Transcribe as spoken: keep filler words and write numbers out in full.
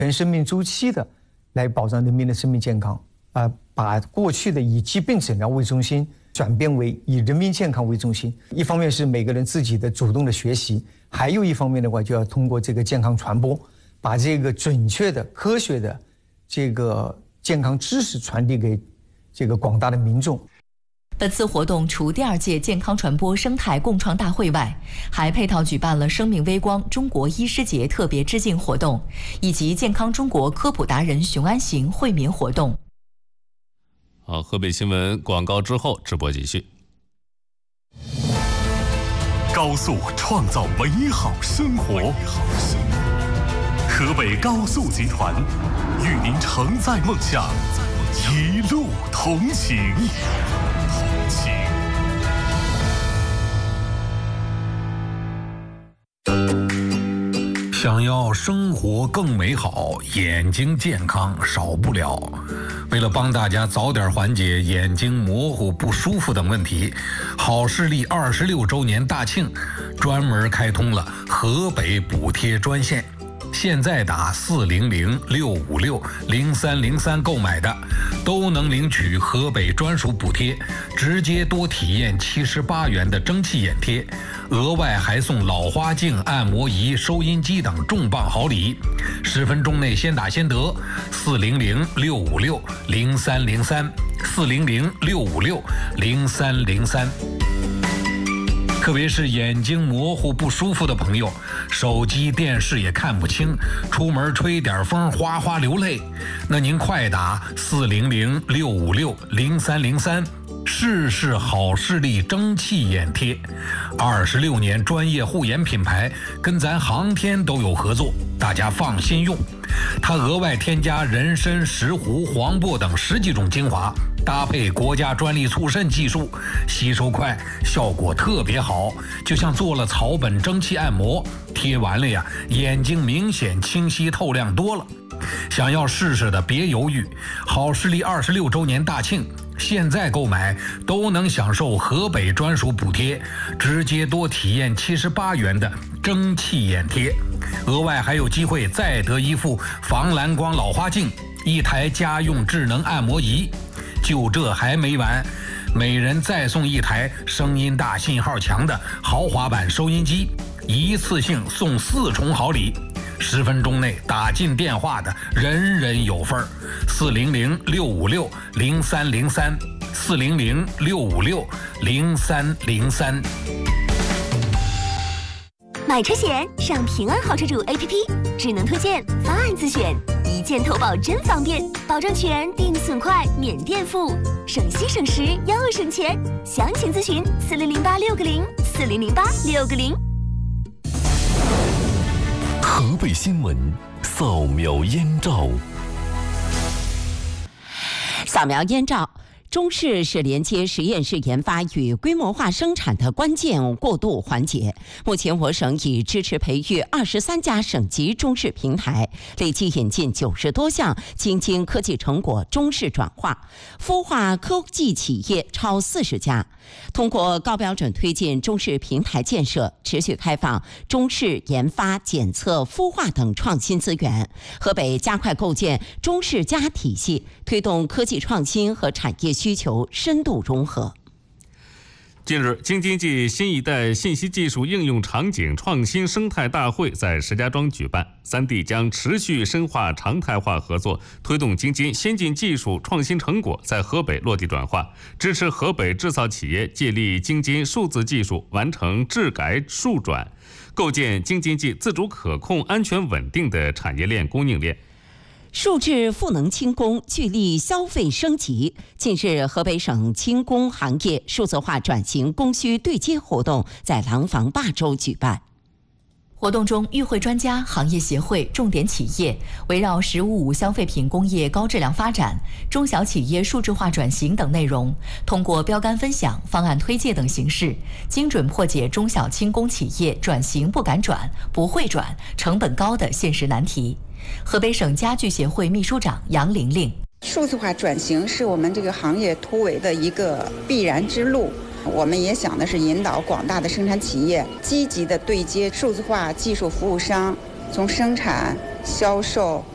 全生命周期的来保障人民的生命健康啊、呃，把过去的以疾病诊疗为中心转变为以人民健康为中心。一方面是每个人自己的主动的学习，还有一方面的话就要通过这个健康传播，把这个准确的、科学的这个健康知识传递给这个广大的民众。 本次活动除第二届健康传播生态共创大会外，还配套举办了生命微光中国医师节特别致敬活动，以及健康中国科普达人雄安行惠民活动。 好，河北新闻广告之后直播继续。 高速创造美好生活，河北高速集团与您承载梦想，一路同行。 想要生活更美好，眼睛健康少不了。为了帮大家早点缓解眼睛模糊不舒服等问题，好视力二十六周年大庆专门开通了河北补贴专线。现在打四零零六五六零三零三购买的，都能领取河北专属补贴，直接多体验七十八元的蒸汽眼贴，额外还送老花镜、按摩仪、收音机等重磅好礼。十分钟内先打先得，四零零六五六零三零三，四零零六五六零三零三。特别是眼睛模糊不舒服的朋友，手机电视也看不清，出门吹点风哗哗流泪，那您快打四零零六五六零三零三，试试好视力蒸汽眼贴。二十六年专业护眼品牌，跟咱航天都有合作，大家放心用。它额外添加人参、石斛、黄柏等十几种精华，搭配国家专利促渗技术，吸收快，效果特别好，就像做了草本蒸汽按摩，贴完了呀，眼睛明显清晰透亮多了。想要试试的别犹豫，好视力二十六周年大庆，现在购买都能享受河北专属补贴，直接多体验七十八元的蒸汽眼贴，额外还有机会再得一副防蓝光老花镜，一台家用智能按摩仪。就这还没完，每人再送一台声音大、信号强的豪华版收音机，一次性送四重好礼。十分钟内打进电话的人人有份儿。四零零六五六零三零三，四零零六五六零三零三。 买车险上平安好车主 A P P， 智能推荐，方案自选，一键投保真方便，保障全，定损快，免垫付，省心省时又省钱。详情咨询四零零八六个零，四零零八六个零。 河北新闻扫描燕赵。 扫描燕赵。中试是连接实验室研发与规模化生产的关键过渡环节。目前，我省已支持培育二十三家省级中试平台，累计引进九十多项京津科技成果中试转化，孵化科技企业超四十家。通过高标准推进中试平台建设，持续开放中试研发、检测、孵化等创新资源。河北加快构建中试加体系，推动科技创新和产业需求深度融合。 近日，京津冀新一代信息技术应用场景创新生态大会在石家庄举办，三地将持续深化常态化合作，推动京津先进技术创新成果在河北落地转化，支持河北制造企业借力京津数字技术完成治改数转，构建京津冀自主可控、安全稳定的产业链供应链。 数字赋能轻工，聚力消费升级。近日，河北省轻工行业数字化转型供需对接活动在廊坊坝州举办。 活动中，与会专家、行业协会、重点企业围绕“十五五”消费品工业高质量发展、中小企业数字化转型等内容，通过标杆分享、方案推介等形式，精准破解中小轻工企业转型不敢转、不会转、成本高的现实难题。河北省家具协会秘书长杨玲玲： 数字化转型是我们这个行业突围的一个必然之路。我们也想的是引导广大的生产企业积极的对接数字化技术服务商，从生产、销售、